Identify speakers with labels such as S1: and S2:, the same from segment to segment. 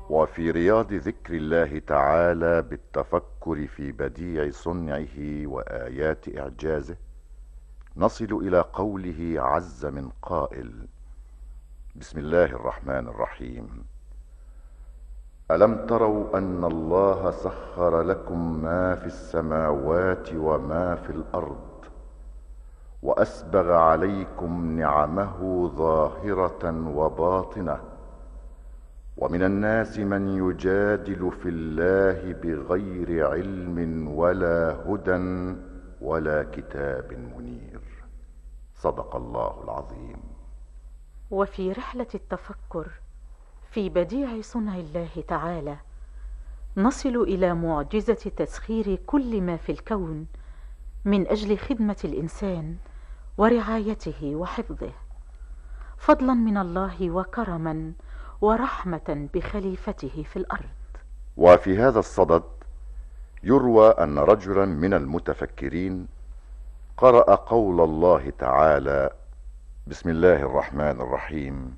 S1: وفي رياض ذكر الله تعالى بالتفكر في بديع صنعه وآيات إعجازه، نصل إلى قوله عز من قائل: بسم الله الرحمن الرحيم. ألم تروا أن الله سخر لكم ما في السماوات وما في الأرض وأسبغ عليكم نعمه ظاهرة وباطنة، ومن الناس من يجادل في الله بغير علم ولا هدى ولا كتاب منير. صدق الله العظيم.
S2: وفي رحلة التفكر في بديع صنع الله تعالى نصل إلى معجزة تسخير كل ما في الكون من أجل خدمة الإنسان ورعايته وحفظه، فضلا من الله وكرما ورحمة بخليفته في الأرض.
S1: وفي هذا الصدد يروى أن رجلا من المتفكرين قرأ قول الله تعالى: بسم الله الرحمن الرحيم: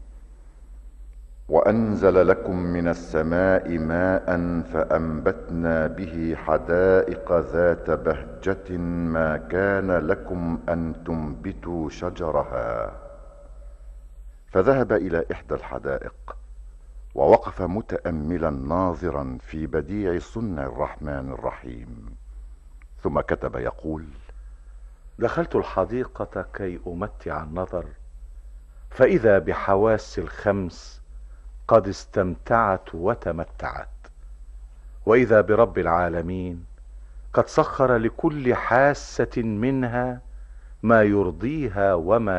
S1: وأنزل لكم من السماء ماء فأنبتنا به حدائق ذات بهجة ما كان لكم أن تنبتوا شجرها. فذهب إلى إحدى الحدائق ووقف متأملا ناظرا في بديع صنع الرحمن الرحيم، ثم كتب يقول:
S3: دخلت الحديقة كي أمتع النظر، فإذا بحواس الخمس قد استمتعت وتمتعت، وإذا برب العالمين قد سخر لكل حاسة منها ما يرضيها وما